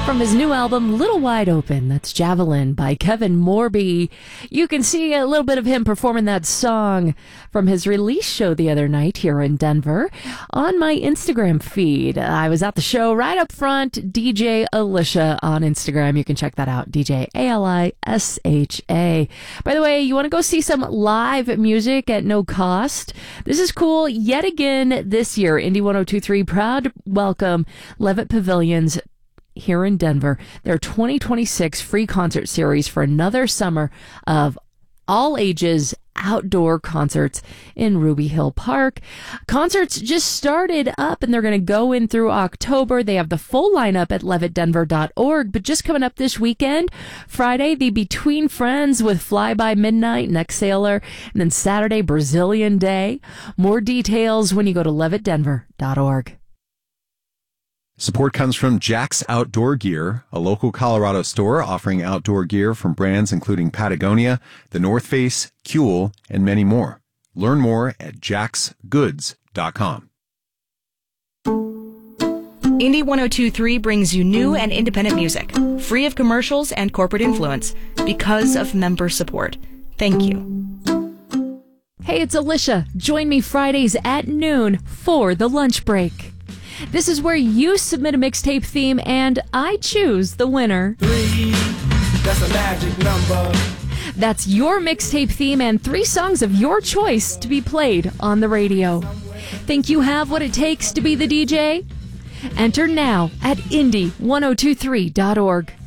From his new album, Little Wide Open, that's Javelin by Kevin Morby. You can see a little bit of him performing that song from his release show the other night here in Denver on my Instagram feed. I was at the show right up front, DJ Alisha on Instagram. You can check that out, DJ Alisha. By the way, you want to go see some live music at no cost? This is cool. Yet again this year, Indie 102.3 proud to welcome Levitt Pavilions here in Denver, their 2026 free concert series for another summer of all ages outdoor concerts in Ruby Hill Park. Concerts just started up and they're going to go in through October. They have the full lineup at levittdenver.org, but just coming up this weekend, Friday, the Between Friends with Fly By Midnight and Exhaler, and then Saturday, Brazilian Day. More details when you go to levittdenver.org. Support comes from Jack's Outdoor Gear, a local Colorado store offering outdoor gear from brands including Patagonia, The North Face, Kuhl, and many more. Learn more at jacksgoods.com. Indie 102.3 brings you new and independent music, free of commercials and corporate influence, because of member support. Thank you. Hey, it's Alisha. Join me Fridays at noon for the lunch break. This is where you submit a mixtape theme and I choose the winner. 3, that's a magic number. That's your mixtape theme and 3 songs of your choice to be played on the radio. Think you have what it takes to be the DJ? Enter now at indie1023.org.